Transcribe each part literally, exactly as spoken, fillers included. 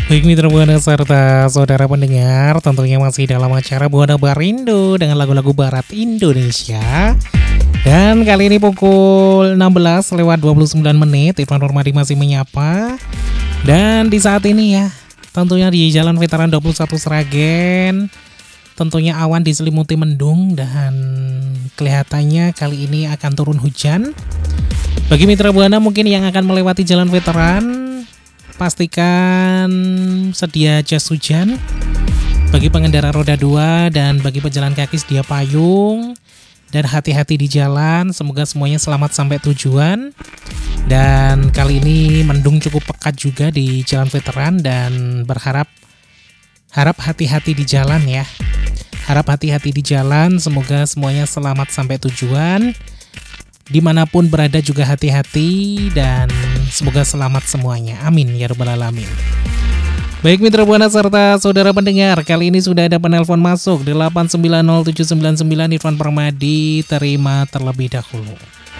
Baik mitra Buana serta saudara pendengar, tentunya masih dalam acara Buana Barindo dengan lagu-lagu barat Indonesia. Dan kali ini pukul enam belas lewat dua puluh sembilan menit, Irfan Permadi masih menyapa. Dan di saat ini ya, tentunya di Jalan Veteran dua puluh satu Sragen, tentunya awan diselimuti mendung dan kelihatannya kali ini akan turun hujan. Bagi mitra Buana mungkin yang akan melewati Jalan Veteran, pastikan sedia jas hujan. Bagi pengendara roda dua dan bagi pejalan kaki sedia payung. Dan hati-hati di jalan, semoga semuanya selamat sampai tujuan. Dan kali ini mendung cukup pekat juga di Jalan Veteran dan berharap harap hati-hati di jalan ya. Harap hati-hati di jalan, semoga semuanya selamat sampai tujuan. Dimanapun berada juga hati-hati dan semoga selamat semuanya. Amin ya rabbal alamin. Baik mitra Buana serta saudara pendengar, kali ini sudah ada penelpon masuk delapan sembilan nol tujuh sembilan sembilan. Irfan Permadi terima terlebih dahulu.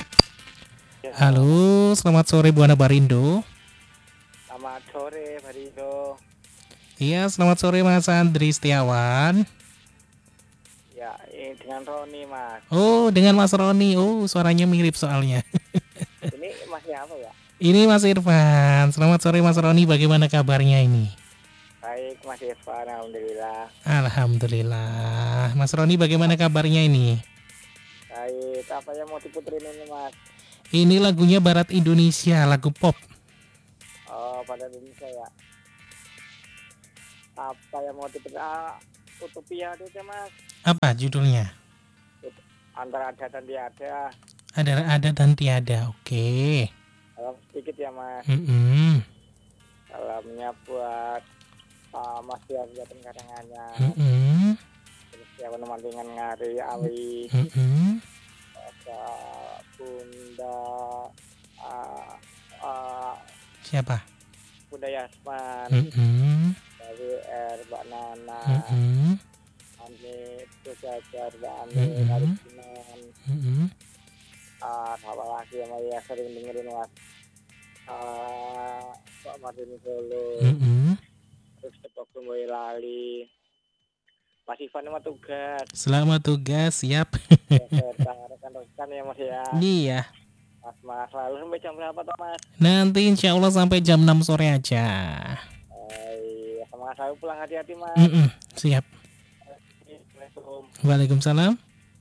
Halo, selamat sore Buana Barindo. Selamat sore Barindo. Iya, selamat sore Mas Andri Setiawan. Ya, ini dengan Roni Mas. Oh, dengan Mas Roni. Oh, suaranya mirip soalnya. Ini masih apa ya? Ini Mas Irfan. Selamat sore Mas Roni, bagaimana kabarnya ini? Baik Mas Irfan, alhamdulillah. Alhamdulillah. Mas Roni bagaimana kabarnya ini? Baik, apa yang mau diputerin ini Mas? Ini lagunya Barat Indonesia, lagu pop. Oh, pada Indonesia ya. Apa yang mau diputerin? Ah, Utopia itu Mas. Apa judulnya? Antara ada dan tiada. Ada ada dan tiada. Oke. Salam sedikit ya Mas. Mm-mm. Salamnya buat uh, Mas Dian Jateng Karangannya. Mm-mm. Terus ya penemantingan Ngari Ali. Mm-mm. Bapak Bunda uh, uh, Siapa? Bunda Yasman. Mm-mm. Dari R Mbak Nana. Mm-mm. Ani Tujajar Mbak Ani Mm-mm. Karikinan. Mm-mm. Ah, apa lagi yang ya sering dengerin Mas. Ah, Pak Martin Solo. Mm-mm. Terus Tepok Boyolali. Mas Ivan sama tugas. Selamat tugas, siap. Rekan-rekan ya Mas ya. Iya. Mas Mas lalu sampai jam berapa toh Mas? Nanti insya Allah sampai jam enam sore aja. Eh, semangat selalu pulang hati-hati Mas. Mm-mm. Siap. Assalamualaikum. Waalaikumsalam.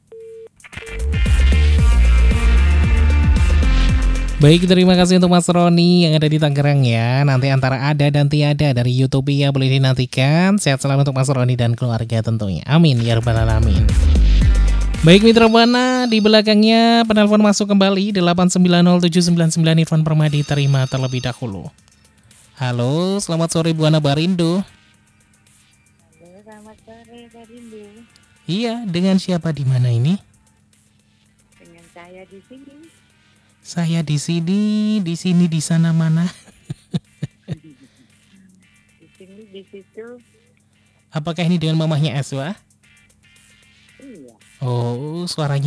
Baik, terima kasih untuk Mas Roni yang ada di Tangerang ya. Nanti antara ada dan tiada dari Utopia boleh dinantikan. Sehat selalu untuk Mas Roni dan keluarga tentunya. Amin ya rabbal alamin. Baik mitra Buana, di belakangnya penelpon masuk kembali delapan sembilan nol tujuh sembilan sembilan. Irfan Permadi terima terlebih dahulu. Halo, selamat sore Buana Barindo. Halo, selamat sore Barindo. Iya, dengan siapa di mana ini? Dengan saya di sini. Saya di sini, di sini, di sana mana? Di sini, di situ. Apakah ini dengan mamahnya Aswa? Iya. Oh, suaranya